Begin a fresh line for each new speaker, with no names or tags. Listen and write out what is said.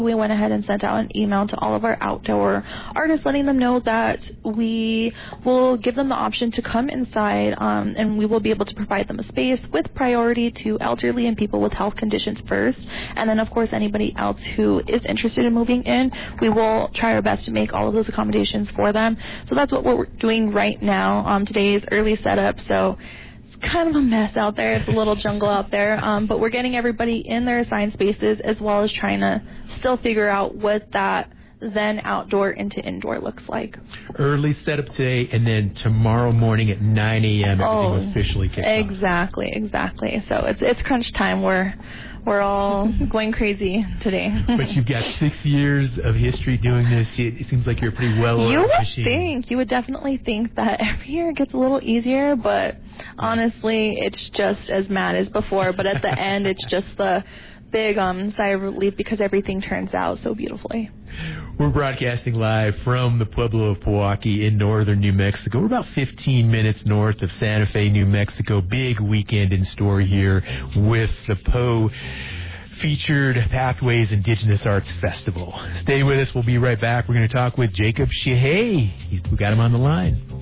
we went ahead and sent out an email to all of our outdoor artists letting them know that we will give them the option to come inside, and we will be able to provide them a space with priority to elderly and people with health conditions first. And then, of course, anybody else who is interested in moving in, we will try our best to make all of those accommodations for them. So that's what we're doing right now. Today is early setup, so kind of a mess out there. It's a little jungle out there, but we're getting everybody in their assigned spaces as well as trying to still figure out what that then outdoor into indoor looks like.
Early setup today, and then tomorrow morning at 9 a.m. everything officially kicks off.
Exactly. So it's crunch time. We're all going crazy today.
But you've got 6 years of history doing this. It seems like you're pretty well-oiled machine.
You would definitely think that every year it gets a little easier, but honestly, it's just as mad as before. But at the end, it's just the big sigh of relief because everything turns out so beautifully.
We're broadcasting live from the Pueblo of Pewaukee in northern New Mexico. We're about 15 minutes north of Santa Fe, New Mexico. Big weekend in store here with the Poe Featured Pathways Indigenous Arts Festival. Stay with us. We'll be right back. We're going to talk with Jacob Shihei. We got him on the line.